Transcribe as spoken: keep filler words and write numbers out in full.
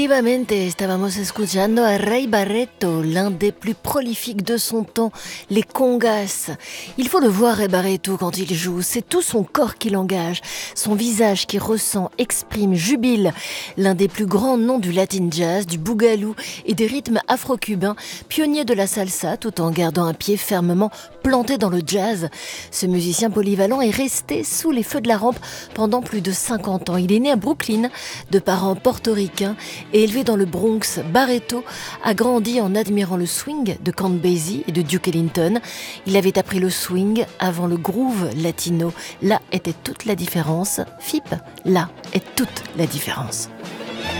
Efectivamente, estábamos escuchando a Ray Barretto, l'un des plus prolifiques de son temps, les congas. Il faut le voir, Ray Barretto, quand il joue. C'est tout son corps qui l'engage, son visage qui ressent, exprime, jubile. L'un des plus grands noms du latin jazz, du boogaloo et des rythmes afro-cubains, pionnier de la salsa tout en gardant un pied fermement planté dans le jazz. Ce musicien polyvalent est resté sous les feux de la rampe pendant plus de cinquante ans. Il est né à Brooklyn, de parents portoricains et élevé dans le Bronx. Barretto a grandi en admirant le swing de Count Basie et de Duke Ellington. Il avait appris le swing avant le groove latino. Là était toute la différence. F I P, là est toute la différence.